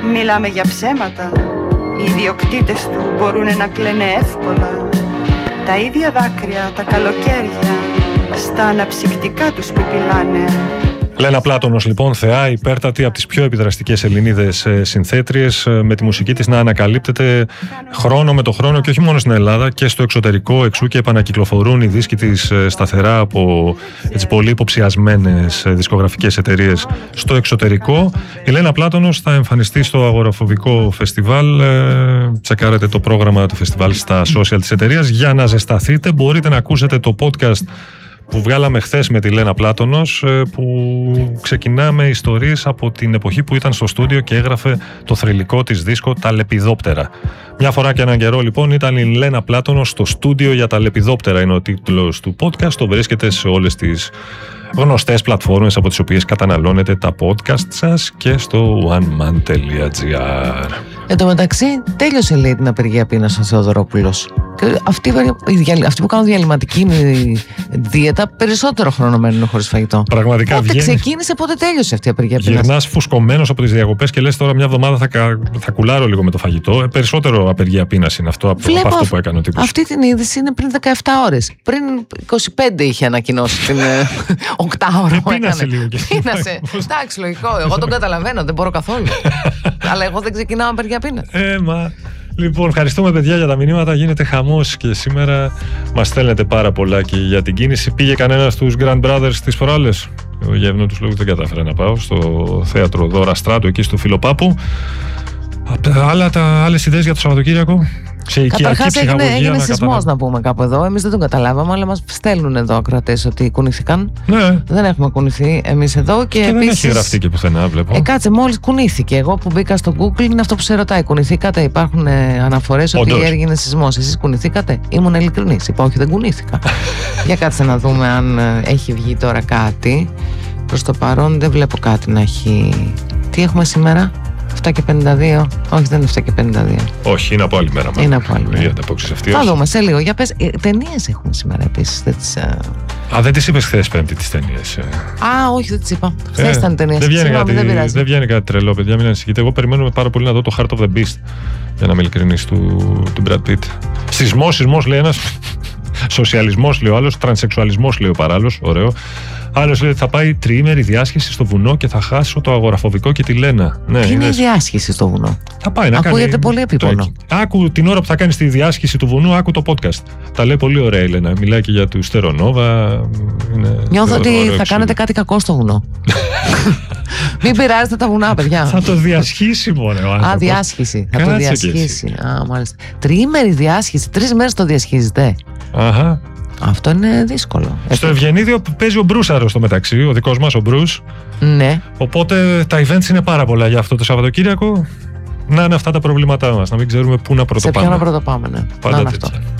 Μιλάμε για ψέματα. Οι ιδιοκτήτες του μπορούν να κλαίνε εύκολα. Τα ίδια δάκρυα τα καλοκαίρια στα αναψυκτικά τους πιπιλάνε. Λένα Πλάτωνος λοιπόν, θεά, υπέρτατη, από τις πιο επιδραστικές Ελληνίδες συνθέτριες, με τη μουσική της να ανακαλύπτεται χρόνο με το χρόνο και όχι μόνο στην Ελλάδα και στο εξωτερικό, εξού και επανακυκλοφορούν οι δίσκοι της σταθερά από έτσι, πολύ υποψιασμένες δισκογραφικές εταιρείες στο εξωτερικό. Η Λένα Πλάτωνος θα εμφανιστεί στο Αγοραφοβικό Φεστιβάλ. Τσεκάρετε το πρόγραμμα του φεστιβάλ στα social της εταιρείας για να ζεσταθείτε. Μπορείτε να ακούσετε το podcast που βγάλαμε χθες με τη Λένα Πλάτωνος, που ξεκινάμε ιστορίες από την εποχή που ήταν στο στούντιο και έγραφε το θρυλικό της δίσκο «Τα Λεπιδόπτερα». Μια φορά και έναν καιρό λοιπόν ήταν η Λένα Πλάτωνος στο στούντιο για «Τα Λεπιδόπτερα», είναι ο τίτλος του podcast. Το βρίσκεται σε όλες τις γνωστές πλατφόρμες από τις οποίες καταναλώνετε τα podcast σας και στο oneman.gr. Εν τω μεταξύ, τέλειωσε λέει την απεργία πείνας ο Θεοδωρόπουλος. Και αυτοί που κάνουν διαλυματική δίαιτα περισσότερο χρόνο μένουν χωρίς φαγητό. Πραγματικά πότε ξεκίνησε, πότε τέλειωσε αυτή η απεργία πείνας. Γυρνάς φουσκωμένος από τις διακοπές και λες τώρα μια εβδομάδα θα κουλάρω λίγο με το φαγητό. Περισσότερο απεργία πείνας είναι αυτό από αυτό που έκανε ο τύπος. Αυτή την είδηση είναι πριν 17 ώρες. Πριν 25 είχε ανακοινώσει την 8ωρο που έκανε. Πείνασε. Εντάξει, λογικό. Εγώ τον καταλαβαίνω, δεν μπορώ καθόλου. Αλλά εγώ δεν ξεκινάω απεργία πείνας. Λοιπόν, ευχαριστούμε παιδιά για τα μηνύματα. Γίνεται χαμός και σήμερα μας στέλνετε πάρα πολλά και για την κίνηση. Πήγε κανένα στους Grand Brothers τις προάλλες? Για ευνόητους λόγους δεν κατάφερα να πάω στο θέατρο Δώρα Στράτου, εκεί στο Φιλοπάπου. Άλλες ιδέες για το Σαββατοκύριακο? Καταρχάς έγινε σεισμός να πούμε κάπου εδώ. Εμείς δεν τον καταλάβαμε, αλλά μας στέλνουν εδώ ακροατές ότι κουνήθηκαν. Ναι. Δεν έχουμε κουνηθεί εμείς εδώ. Και επίσης, δεν έχει γραφτεί και πουθενά, βλέπω. Κάτσε, μόλις κουνήθηκε. Εγώ που μπήκα στο Google είναι αυτό που σε ρωτάει. Κουνηθήκατε? Υπάρχουν αναφορές ότι έγινε σεισμός. Εσείς κουνηθήκατε? Ήμουν ειλικρινής. Είπα όχι, δεν κουνήθηκα. Για κάτσε να δούμε αν έχει βγει τώρα κάτι. Προς το παρόν δεν βλέπω κάτι να έχει. Τι έχουμε σήμερα? 7 και 52. Όχι, δεν είναι 7 και 52. Όχι, είναι από άλλη μέρα. Είναι από άλλη μέρα. Θα δούμε σε λίγο. Για πες, ταινίες έχουμε σήμερα επίσης. Δεν τις είπες χθες Πέμπτη τις ταινίες? Όχι, δεν τις είπα. Χθες ήταν ταινίες. Δεν βγαίνει κάτι τρελό, παιδιά, μην ανησυχείτε. Εγώ περιμένω πάρα πολύ να δω το Heart of the Beast, για να είμαι ειλικρινής, του Brad Pitt. Σεισμός λέει ένας. Σοσιαλισμός λέει ο άλλος. Τρανσεξουαλισμός λέει ο παράλληλος. Ωραίο. Άλλος λέει ότι θα πάει τριήμερη διάσχηση στο βουνό και θα χάσω το Αγοραφοβικό και τη Λένα. Ναι, τι είναι η διάσχηση στο βουνό? Θα πάει να ακούγεται πολύ επίπονο. Άκου την ώρα που θα κάνει τη διάσχηση του βουνού, άκου το podcast. Τα λέει πολύ ωραία η Λένα. Μιλάει και για του Στερονόβα. Νιώθω ότι θα κάνετε κάτι κακό στο βουνό. Μην πειράζετε τα βουνά, παιδιά. Θα το διασχίσει μόνο ο άνθρωπος. Διάσχηση. Θα το διασχίσει. Μάλιστα. Τριήμερη διάσχηση. 3 μέρες το διασχίζετε. Αχα. Αυτό είναι δύσκολο. Στο Ευγενίδιο παίζει ο Μπρούσαρος στο μεταξύ, ο δικός μας ο Μπρούς. Ναι. Οπότε τα events είναι πάρα πολλά για αυτό το Σαββατοκύριακο. Να είναι αυτά τα προβλήματά μας, να μην ξέρουμε πού να πρωτοπάμε. Σε ποιο να πρωτοπάμε, ναι. Πάντα τέτοια.